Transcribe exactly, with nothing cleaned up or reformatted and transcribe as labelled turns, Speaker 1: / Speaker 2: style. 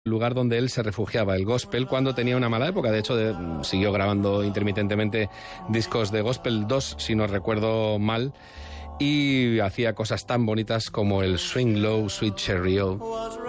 Speaker 1: lugar donde él se refugiaba, el gospel, cuando tenía una mala época. De hecho, de, siguió grabando intermitentemente discos de gospel, dos, si no recuerdo mal, y hacía cosas tan bonitas como el Swing Low, Sweet Cherry O.